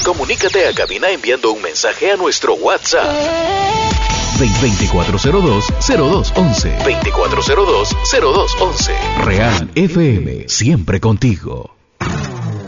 Comunícate a cabina enviando un mensaje a nuestro WhatsApp 2402-0211. 2402-0211. Real FM, siempre contigo.